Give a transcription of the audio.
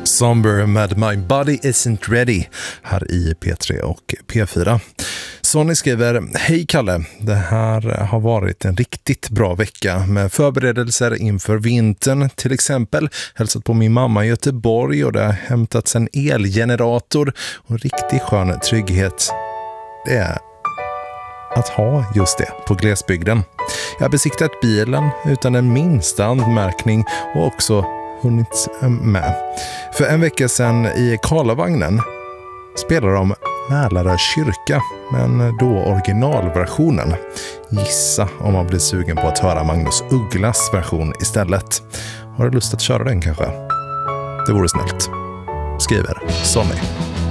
Somber med My Body Isn't Ready här i P3 och P4. Sonny skriver: Hej Kalle, det här har varit en riktigt bra vecka med förberedelser inför vintern. Till exempel hälsat på min mamma i Göteborg och det har hämtats en elgenerator och en riktigt skön trygghet. Det är att ha just det på glesbygden. Jag har besiktat bilen utan den minsta anmärkning och också hunnit med. För en vecka sedan i Karlavagnen spelar de Mälarö kyrka, men då originalversionen. Gissa om man blir sugen på att höra Magnus Ugglas version istället. Har du lust att köra den kanske? Det vore snällt. Skriver Sonny.